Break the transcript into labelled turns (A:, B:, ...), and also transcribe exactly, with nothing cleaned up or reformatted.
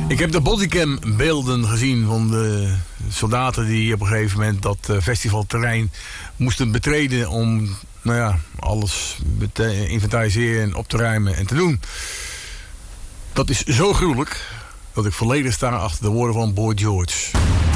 A: Ik heb de bodycam beelden gezien van de soldaten die op een gegeven moment dat festivalterrein moesten betreden om nou ja, alles te inventariseren en op te ruimen en te doen. Dat is zo gruwelijk dat ik volledig sta achter de woorden van Boy George.